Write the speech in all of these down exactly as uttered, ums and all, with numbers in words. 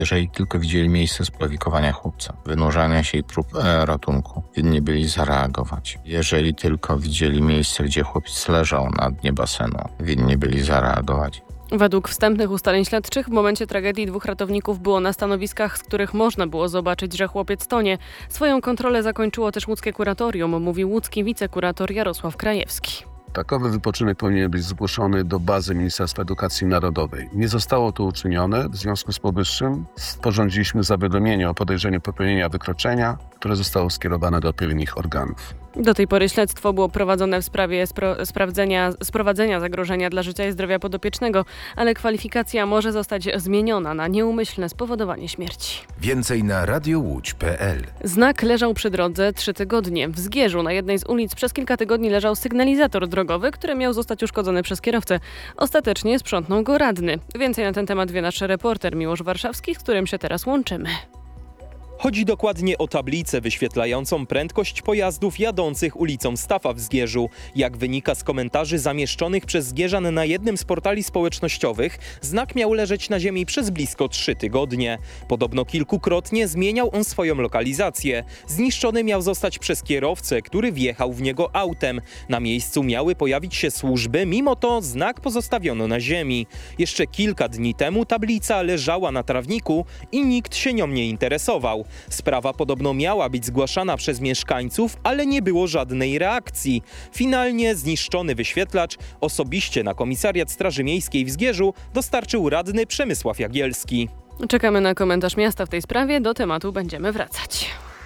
Jeżeli tylko widzieli miejsce spławikowania chłopca, wynurzania się i prób e, ratunku, winni byli zareagować. Jeżeli tylko widzieli miejsce, gdzie chłopiec leżał na dnie basenu, winni byli zareagować. Według wstępnych ustaleń śledczych w momencie tragedii dwóch ratowników było na stanowiskach, z których można było zobaczyć, że chłopiec tonie. Swoją kontrolę zakończyło też łódzkie kuratorium, mówił łódzki wicekurator Jarosław Krajewski. Takowy wypoczynek powinien być zgłoszony do bazy Ministerstwa Edukacji Narodowej. Nie zostało to uczynione, w związku z powyższym sporządziliśmy zawiadomienie o podejrzeniu popełnienia wykroczenia, które zostało skierowane do odpowiednich organów. Do tej pory śledztwo było prowadzone w sprawie spro- sprawdzenia, sprowadzenia zagrożenia dla życia i zdrowia podopiecznego, ale kwalifikacja może zostać zmieniona na nieumyślne spowodowanie śmierci. Więcej na radiowódź kropka pe el. Znak leżał przy drodze trzy tygodnie. W Zgierzu na jednej z ulic przez kilka tygodni leżał sygnalizator drogowy, który miał zostać uszkodzony przez kierowcę. Ostatecznie sprzątnął go radny. Więcej na ten temat wie nasz reporter Miłosz Warszawski, z którym się teraz łączymy. Chodzi dokładnie o tablicę wyświetlającą prędkość pojazdów jadących ulicą Stafa w Zgierzu. Jak wynika z komentarzy zamieszczonych przez zgierzan na jednym z portali społecznościowych, znak miał leżeć na ziemi przez blisko trzy tygodnie. Podobno kilkukrotnie zmieniał on swoją lokalizację. Zniszczony miał zostać przez kierowcę, który wjechał w niego autem. Na miejscu miały pojawić się służby, mimo to znak pozostawiono na ziemi. Jeszcze kilka dni temu tablica leżała na trawniku i nikt się nią nie interesował. Sprawa podobno miała być zgłaszana przez mieszkańców, ale nie było żadnej reakcji. Finalnie zniszczony wyświetlacz osobiście na komisariat Straży Miejskiej w Zgierzu dostarczył radny Przemysław Jagielski. Czekamy na komentarz miasta w tej sprawie, do tematu będziemy wracać.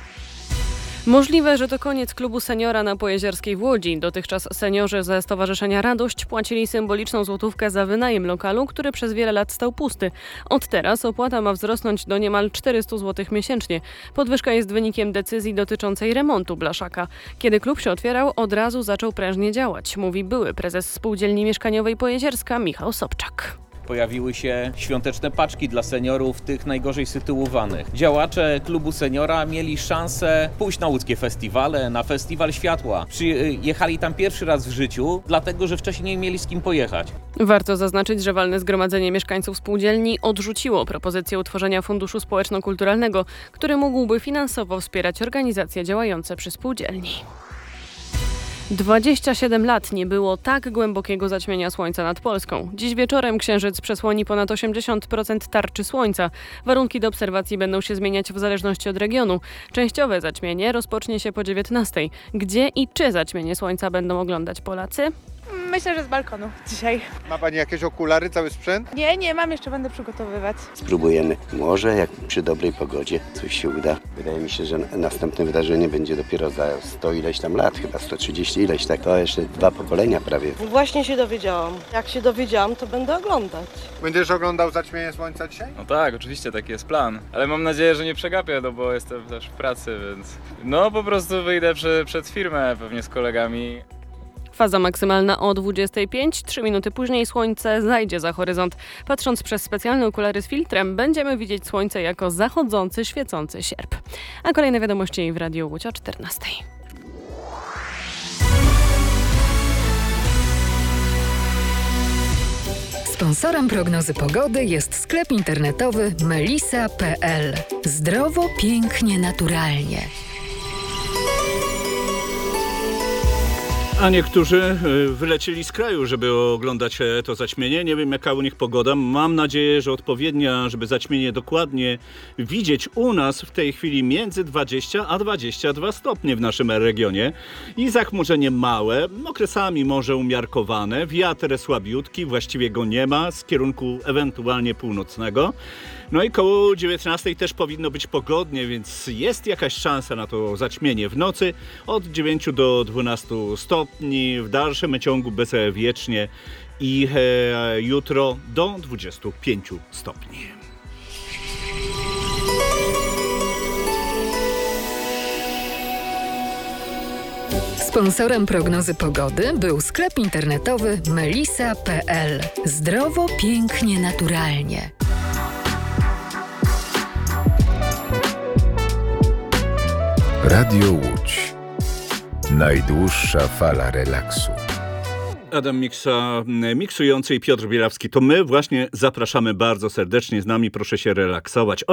Możliwe, że to koniec klubu seniora na Pojezierskiej w Łodzi. Dotychczas seniorzy ze Stowarzyszenia Radość płacili symboliczną złotówkę za wynajem lokalu, który przez wiele lat stał pusty. Od teraz opłata ma wzrosnąć do niemal czterysta złotych miesięcznie. Podwyżka jest wynikiem decyzji dotyczącej remontu blaszaka. Kiedy klub się otwierał, od razu zaczął prężnie działać, mówi były prezes Spółdzielni Mieszkaniowej Pojezierska Michał Sobczak. Pojawiły się świąteczne paczki dla seniorów, tych najgorzej sytuowanych. Działacze klubu seniora mieli szansę pójść na łódzkie festiwale, na Festiwal Światła. Przyjechali tam pierwszy raz w życiu, dlatego że wcześniej nie mieli z kim pojechać. Warto zaznaczyć, że walne zgromadzenie mieszkańców spółdzielni odrzuciło propozycję utworzenia funduszu społeczno-kulturalnego, który mógłby finansowo wspierać organizacje działające przy spółdzielni. dwadzieścia siedem lat nie było tak głębokiego zaćmienia słońca nad Polską. Dziś wieczorem księżyc przesłoni ponad osiemdziesiąt procent tarczy słońca. Warunki do obserwacji będą się zmieniać w zależności od regionu. Częściowe zaćmienie rozpocznie się po dziewiętnastej. Gdzie i czy zaćmienie słońca będą oglądać Polacy? Myślę, że z balkonu dzisiaj. Ma Pani jakieś okulary, cały sprzęt? Nie, nie mam, jeszcze będę przygotowywać. Spróbujemy. Może jak przy dobrej pogodzie coś się uda. Wydaje mi się, że następne wydarzenie będzie dopiero za sto ileś tam lat, chyba sto trzydzieści ileś, tak to jeszcze dwa pokolenia prawie. Właśnie się dowiedziałam. Jak się dowiedziałam, to będę oglądać. Będziesz oglądał zaćmienie słońca dzisiaj? No tak, oczywiście taki jest plan. Ale mam nadzieję, że nie przegapię, no bo jestem też w pracy, więc... No po prostu wyjdę przed, przed firmę pewnie z kolegami. Faza maksymalna o dwudziestej piątej, trzy minuty później słońce zajdzie za horyzont. Patrząc przez specjalne okulary z filtrem, będziemy widzieć słońce jako zachodzący, świecący sierp. A kolejne wiadomości w Radiu Łódź o czternastej. Sponsorem prognozy pogody jest sklep internetowy melisa kropka pe el. Zdrowo, pięknie, naturalnie. A niektórzy wylecieli z kraju, żeby oglądać to zaćmienie. Nie wiem, jaka u nich pogoda. Mam nadzieję, że odpowiednia, żeby zaćmienie dokładnie widzieć u nas w tej chwili między dwadzieścia a dwadzieścia dwa stopnie w naszym regionie. I zachmurzenie małe, okresami może umiarkowane. Wiatr słabiutki, właściwie go nie ma, z kierunku ewentualnie północnego. No i koło dziewiętnastej też powinno być pogodnie, więc jest jakaś szansa na to zaćmienie w nocy od dziewięciu do dwunastu stopni, w dalszym ciągu bezwiecznie i e, jutro do dwudziestu pięciu stopni. Sponsorem prognozy pogody był sklep internetowy melisa kropka pe el. Zdrowo, pięknie, naturalnie. Radio Łódź. Najdłuższa fala relaksu. Adam Miksa, miksujący i Piotr Bielawski. To my właśnie zapraszamy bardzo serdecznie. Z nami proszę się relaksować.